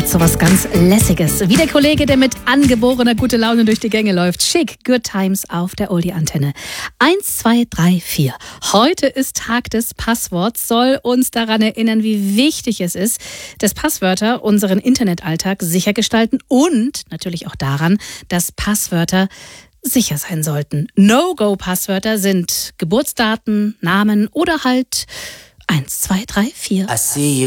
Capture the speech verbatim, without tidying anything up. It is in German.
jetzt so was ganz Lässiges. Wie der Kollege, der mit angeborener gute Laune durch die Gänge läuft. Schick, Good Times auf der Oldie-Antenne. Eins, zwei, drei, vier. Heute ist Tag des Passworts, soll uns daran erinnern, wie wichtig es ist, dass Passwörter unseren Internetalltag sicher gestalten und natürlich auch daran, dass Passwörter sicher sein sollten. No-Go-Passwörter sind Geburtsdaten, Namen oder halt eins, zwei, drei, vier. I see you.